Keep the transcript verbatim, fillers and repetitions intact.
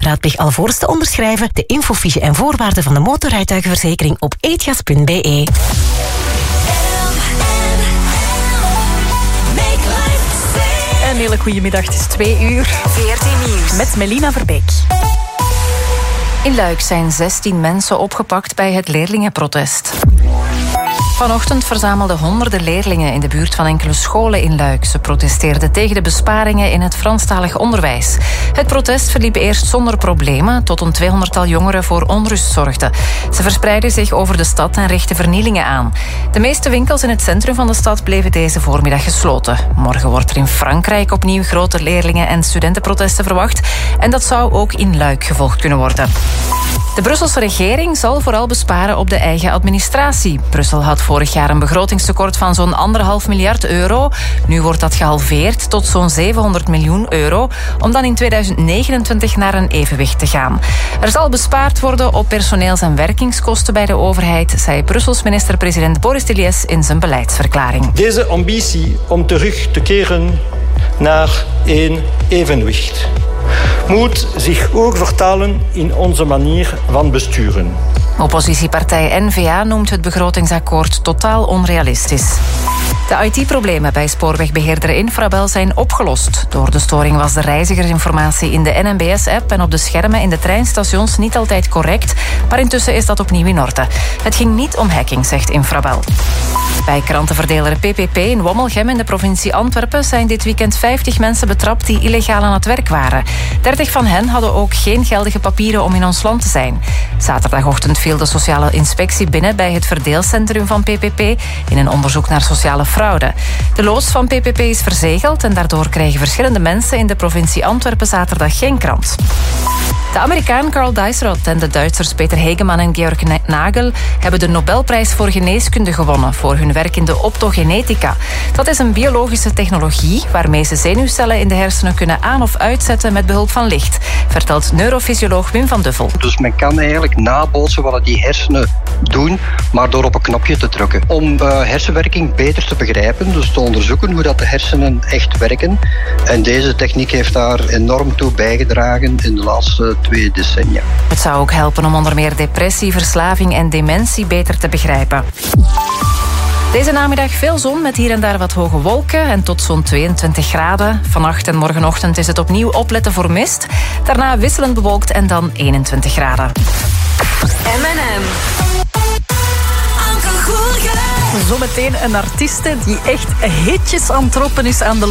Raadpleeg alvorens te onderschrijven de infofiche en voorwaarden van de motorrijtuigenverzekering op eetgas punt b e. Een hele goede middag, het is twee uur. V R T Nieuws. Met Melina Verbeek. In Luik zijn zestien mensen opgepakt bij het leerlingenprotest. Vanochtend verzamelden honderden leerlingen in de buurt van enkele scholen in Luik. Ze protesteerden tegen de besparingen in het Franstalig onderwijs. Het protest verliep eerst zonder problemen, tot een tweehonderdtal jongeren voor onrust zorgden. Ze verspreidden zich over de stad en richtten vernielingen aan. De meeste winkels in het centrum van de stad bleven deze voormiddag gesloten. Morgen wordt er in Frankrijk opnieuw grote leerlingen- en studentenprotesten verwacht. En dat zou ook in Luik gevolgd kunnen worden. De Brusselse regering zal vooral besparen op de eigen administratie. Brussel had vorig jaar een begrotingstekort van zo'n anderhalf miljard euro. Nu wordt dat gehalveerd tot zo'n zevenhonderd miljoen euro, om dan in tweeduizend negenentwintig naar een evenwicht te gaan. Er zal bespaard worden op personeels- en werkingskosten bij de overheid, zei Brussels minister-president Boris Deliès in zijn beleidsverklaring. Deze ambitie om terug te keren naar een evenwicht moet zich ook vertalen in onze manier van besturen. Oppositiepartij N V A noemt het begrotingsakkoord totaal onrealistisch. De I T-problemen bij spoorwegbeheerder Infrabel zijn opgelost. Door de storing was de reizigersinformatie in de N M B S-app en op de schermen in de treinstations niet altijd correct, maar intussen is dat opnieuw in orde. Het ging niet om hacking, zegt Infrabel. Bij krantenverdeler P P P in Wommelgem in de provincie Antwerpen zijn dit weekend vijftig mensen betrapt die illegaal aan het werk waren. dertig van hen hadden ook geen geldige papieren om in ons land te zijn. Zaterdagochtend viel de sociale inspectie binnen bij het verdeelcentrum van P P P in een onderzoek naar sociale fraude. De loods van P P P is verzegeld en daardoor krijgen verschillende mensen in de provincie Antwerpen zaterdag geen krant. De Amerikaan Carl Dijsselroth en de Duitsers Peter Hegeman en Georg Nagel hebben de Nobelprijs voor geneeskunde gewonnen voor hun werk in de optogenetica. Dat is een biologische technologie waarmee ze zenuwcellen in de hersenen kunnen aan- of uitzetten met behulp van licht, vertelt neurofysioloog Wim van Duffel. Dus men kan eigenlijk nabootsen wat die hersenen doen, maar door op een knopje te drukken. Om uh, hersenwerking beter te begrijpen, dus te onderzoeken hoe dat de hersenen echt werken. En deze techniek heeft daar enorm toe bijgedragen in de laatste twee decennia. Het zou ook helpen om onder meer depressie, verslaving en dementie beter te begrijpen. Deze namiddag veel zon met hier en daar wat hoge wolken en tot zo'n tweeëntwintig graden. Vannacht en morgenochtend is het opnieuw opletten voor mist. Daarna wisselend bewolkt en dan eenentwintig graden. M en M. Anke Goergen. Zometeen een artieste die echt hitjes aan het troppen is aan de